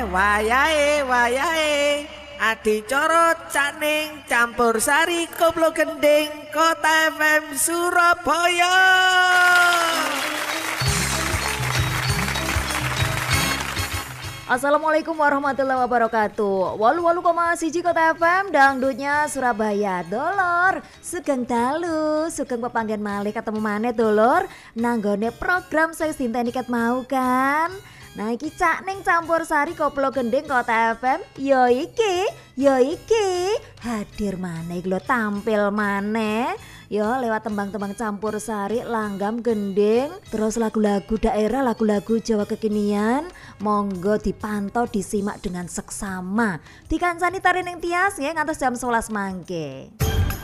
wayahe adicara Caning Campursari Koplo Gending Kota FM Surabaya. Assalamualaikum warahmatullahi wabarakatuh. 88,1 Kota FM dangdutnya Surabaya. Dolor, sugeng dalu, sugeng pepanggen malih ketemu maneh dolor. Nanggone program saya Sinten Iket mau kan. Nah iki Caning Campursari Koplo Gending Kota FM. Yo iki hadir maneh lho, tampil maneh. Yo lewat tembang-tembang campursari, langgam, gending, terus lagu-lagu daerah, lagu-lagu Jawa kekinian. Monggo dipantau, disimak dengan seksama. Dikancani tarining tias ya ngantos jam 11 mangke.